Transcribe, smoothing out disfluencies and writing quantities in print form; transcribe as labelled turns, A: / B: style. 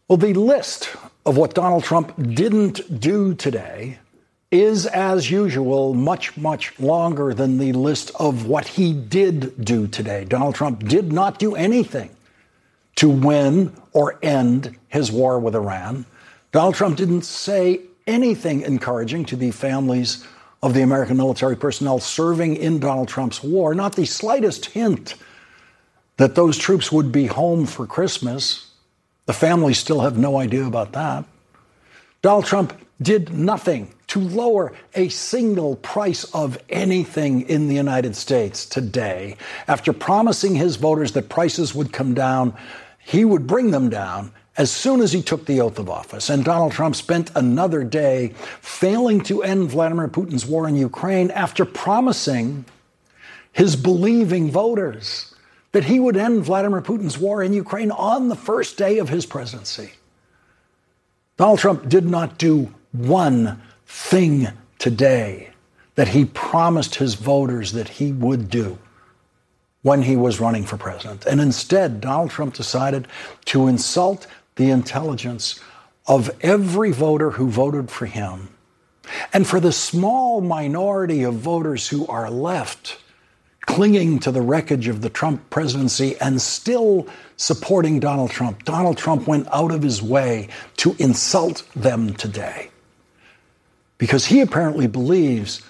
A: Well, the list of what Donald Trump didn't do today is, as usual, much, much longer than the list of what he did do today. Donald Trump did not do anything to win or end his war with Iran. Donald Trump didn't say anything encouraging to the families of the American military personnel serving in Donald Trump's war, not the slightest hint that those troops would be home for Christmas. The families still have no idea about that. Donald Trump did nothing to lower a single price of anything in the United States today. After promising his voters that prices would come down, he would bring them down as soon as he took the oath of office. And Donald Trump spent another day failing to end Vladimir Putin's war in Ukraine after promising his believing voters that he would end Vladimir Putin's war in Ukraine on the first day of his presidency. Donald Trump did not do one thing today that he promised his voters that he would do when he was running for president. And instead, Donald Trump decided to insult the intelligence of every voter who voted for him. And for the small minority of voters who are left clinging to the wreckage of the Trump presidency and still supporting Donald Trump went out of his way to insult them today. Because he apparently believes